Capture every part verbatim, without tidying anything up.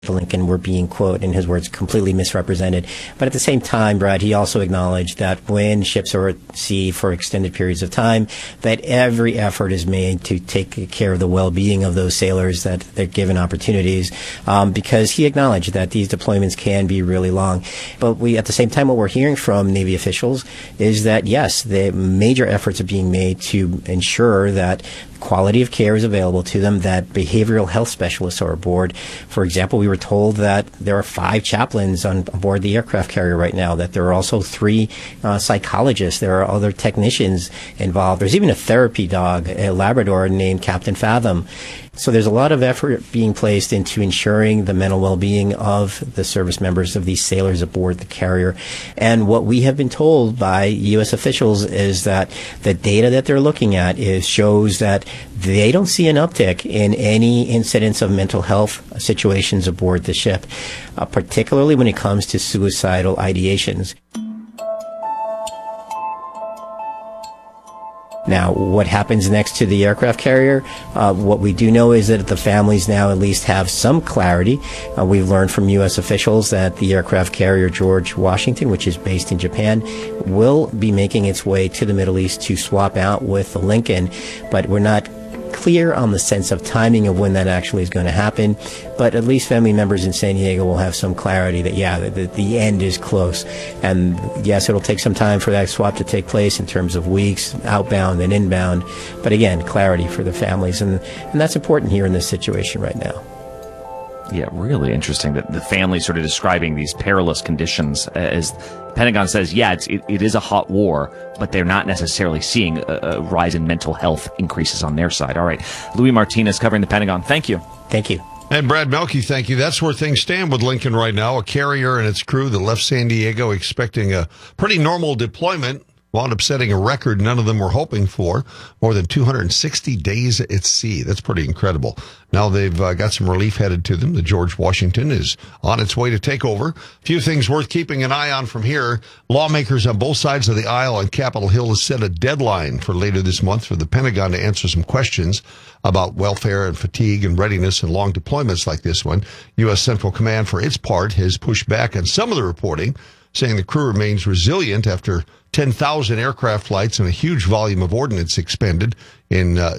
the Lincoln were being, quote, in his words, completely misrepresented. But at the same time, Brad, he also acknowledged that when ships are at sea for extended periods of time, that every effort is made to take care of the well-being of those sailors, that they're given opportunities, um, because he acknowledged that these deployments can be really long. But we, at the same time, what we're hearing from Navy officials is that, yes, the major efforts are being made to ensure that quality of care is available to them, that behavioral health specialists are aboard. For example, we were told that there are five chaplains on board the aircraft carrier right now, that there are also three uh, psychologists, there are other technicians involved. There's even a therapy dog, a Labrador named Captain Fathom. So there's a lot of effort being placed into ensuring the mental well-being of the service members, of these sailors aboard the carrier. And what we have been told by U S officials is that the data that they're looking at is shows that they don't see an uptick in any incidents of mental health situations aboard the ship, uh, particularly when it comes to suicidal ideations. Now, what happens next to the aircraft carrier? Uh, what we do know is that the families now at least have some clarity. Uh, we've learned from U S officials that the aircraft carrier George Washington, which is based in Japan, will be making its way to the Middle East to swap out with the Lincoln, but we're not clear on the sense of timing of when that actually is going to happen. But at least family members in San Diego will have some clarity that, yeah, the, the end is close. And yes, it'll take some time for that swap to take place in terms of weeks, outbound and inbound. But again, clarity for the families. And, and that's important here in this situation right now. Yeah, really interesting that the family sort of describing these perilous conditions as Pentagon says, yeah, it's, it, it is a hot war, but they're not necessarily seeing a, a rise in mental health increases on their side. All right. Louis Martinez covering the Pentagon. Thank you. Thank you. And Brad Melke, thank you. That's where things stand with Lincoln right now. A carrier and its crew that left San Diego expecting a pretty normal deployment wound up setting a record none of them were hoping for, more than two hundred sixty days at sea. That's pretty incredible. Now they've uh, got some relief headed to them. The George Washington is on its way to take over. A few things worth keeping an eye on from here. Lawmakers on both sides of the aisle on Capitol Hill has set a deadline for later this month for the Pentagon to answer some questions about welfare and fatigue and readiness and long deployments like this one. U S Central Command, for its part, has pushed back on some of the reporting, saying the crew remains resilient after ten thousand aircraft flights and a huge volume of ordnance expended in uh,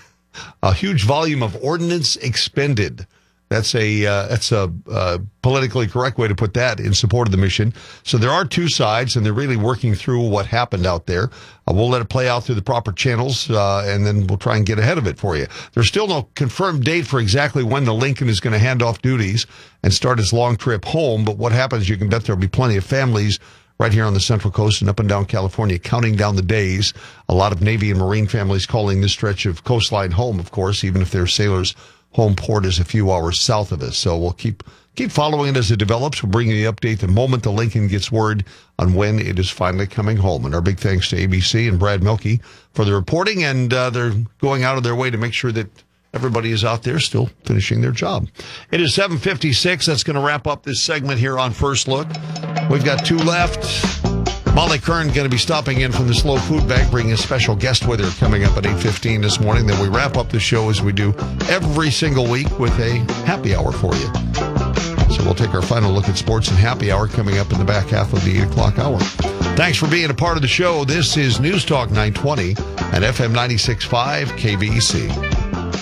a huge volume of ordnance expended. That's a uh, that's a uh, politically correct way to put that, in support of the mission. So there are two sides, and they're really working through what happened out there. Uh, we'll let it play out through the proper channels, uh, and then we'll try and get ahead of it for you. There's still no confirmed date for exactly when the Lincoln is going to hand off duties and start its long trip home. But what happens, you can bet there'll be plenty of families right here on the Central Coast and up and down California counting down the days. A lot of Navy and Marine families calling this stretch of coastline home, of course, even if their sailors' home port is a few hours south of us. So we'll keep keep following it as it develops. We'll bring you the update the moment the Lincoln gets word on when it is finally coming home. And our big thanks to A B C and Brad Melke for the reporting, and uh, they're going out of their way to make sure that everybody is out there still finishing their job. It is seven fifty-six. That's going to wrap up this segment here on First Look. We've got two left. Molly Kern going to be stopping in from the Slow Food Bank, bringing a special guest with her coming up at eight fifteen this morning. Then we wrap up the show as we do every single week with a happy hour for you. So we'll take our final look at sports and happy hour coming up in the back half of the eight o'clock hour. Thanks for being a part of the show. This is News Talk nine twenty and F M ninety-six point five K B C.